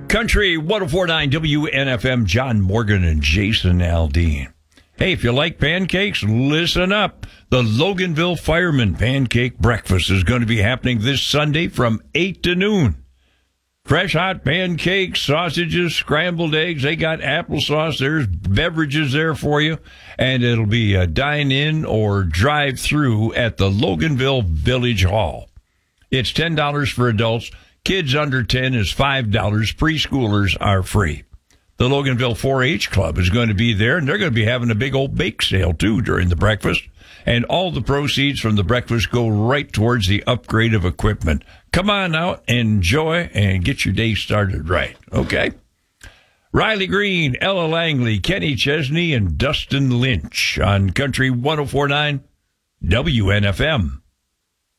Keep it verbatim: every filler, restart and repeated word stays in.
Country one oh four point nine W N F M, John Morgan and Jason Aldean. Hey, if you like pancakes, listen up. The Loganville Fireman Pancake Breakfast is going to be happening this Sunday from eight to noon. Fresh hot pancakes, sausages, scrambled eggs. They got applesauce. There's beverages there for you. And it'll be a dine-in or drive-through at the Loganville Village Hall. It's ten dollars for adults. Kids under ten is five dollars. Preschoolers are free. The Loganville four H Club is going to be there, and they're going to be having a big old bake sale, too, during the breakfast. And all the proceeds from the breakfast go right towards the upgrade of equipment. Come on out, enjoy, and get your day started right, okay? Riley Green, Ella Langley, Kenny Chesney, and Dustin Lynch on Country one oh four point nine W N F M.